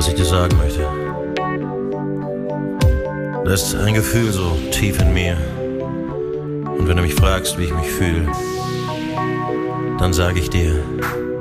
was ich dir sagen möchte. Da ist ein Gefühl so tief in mir. Und wenn du mich fragst, wie ich mich fühle, dann sage ich dir,